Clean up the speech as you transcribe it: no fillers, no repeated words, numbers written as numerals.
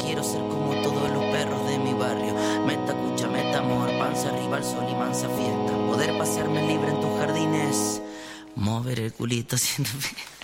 quiero ser como todos los perros de mi barrio. Meta cucha, meta amor, panza arriba al sol y mansa fiesta. Poder pasearme libre en tus jardines, mover el culito haciendo